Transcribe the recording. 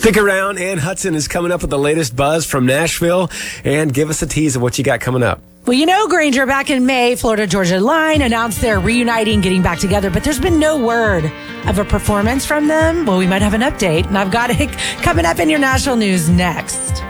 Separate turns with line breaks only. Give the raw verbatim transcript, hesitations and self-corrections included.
Stick around. Ann Hudson is coming up with the latest buzz from Nashville. And give us a tease of what you got coming up.
Well, you know, Granger, back in May, Florida Georgia Line announced they're reuniting, getting back together, but there's been no word of a performance from them. Well, we might have an update, and I've got it coming up in your national news next.